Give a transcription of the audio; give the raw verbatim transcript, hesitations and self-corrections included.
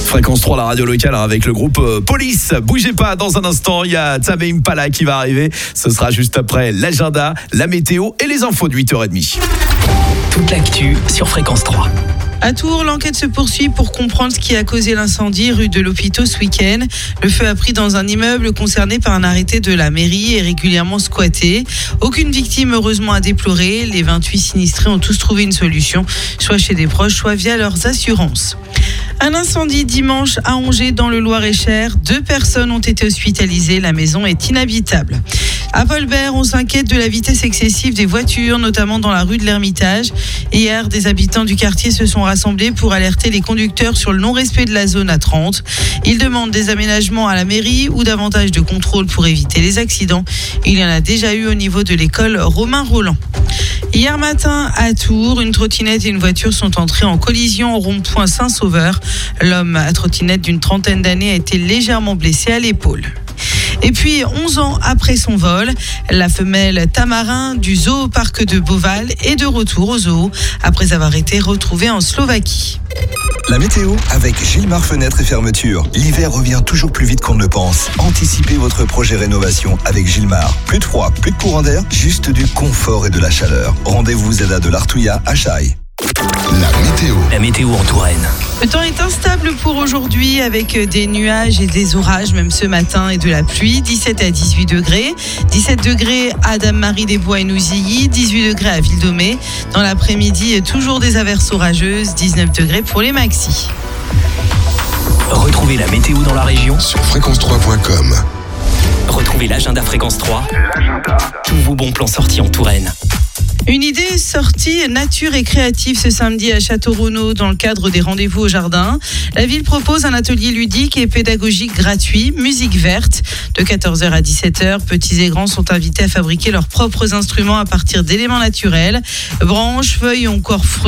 Fréquence trois, la radio locale avec le groupe euh, Police. Bougez pas, dans un instant, il y a Tame Impala qui va arriver. Ce sera juste après l'agenda, la météo et les infos de huit heures trente. Toute l'actu sur Fréquence trois. À Tours, l'enquête se poursuit pour comprendre ce qui a causé l'incendie rue de l'Hôpital ce week-end. Le feu a pris dans un immeuble concerné par un arrêté de la mairie et régulièrement squatté. Aucune victime heureusement à déplorer. Les vingt-huit sinistrés ont tous trouvé une solution, soit chez des proches, soit via leurs assurances. Un incendie dimanche à Angers dans le Loir-et-Cher. Deux personnes ont été hospitalisées. La maison est inhabitable. À Paulbert, on s'inquiète de la vitesse excessive des voitures, notamment dans la rue de l'Ermitage. Hier, des habitants du quartier se sont rassemblés pour alerter les conducteurs sur le non-respect de la zone à trente. Ils demandent des aménagements à la mairie ou davantage de contrôle pour éviter les accidents. Il y en a déjà eu au niveau de l'école Romain Roland. Hier matin, à Tours, une trottinette et une voiture sont entrées en collision au rond-point Saint-Sauveur. L'homme à trottinette d'une trentaine d'années a été légèrement blessé à l'épaule. Et puis, onze ans après son vol, la femelle tamarin du zoo parc de Beauval est de retour au zoo après avoir été retrouvée en Slovaquie. La météo avec Gilmar Fenêtres et Fermetures. L'hiver revient toujours plus vite qu'on ne le pense. Anticipez votre projet rénovation avec Gilmar. Plus de froid, plus de courant d'air, juste du confort et de la chaleur. Rendez-vous Zeda de l'Artouilla à Chaille. La météo. La météo en Touraine. Le temps est instable pour aujourd'hui avec des nuages et des orages même ce matin et de la pluie. dix-sept à dix-huit degrés. dix-sept degrés à Dame-Marie-des-Bois et Nouzilly. dix-huit degrés à Ville-Domé. Dans l'après-midi, toujours des averses orageuses. dix-neuf degrés pour les maxis. Retrouvez la météo dans la région Sur fréquence trois point com. Retrouvez l'agenda Fréquence trois. Tous vos bons plans sortis en Touraine. Une idée sortie nature et créative ce samedi à Château-Renaud dans le cadre des rendez-vous au jardin. La ville propose un atelier ludique et pédagogique gratuit, musique verte. De quatorze heures à dix-sept heures, petits et grands sont invités à fabriquer leurs propres instruments à partir d'éléments naturels, branches, feuilles ou encore fruits.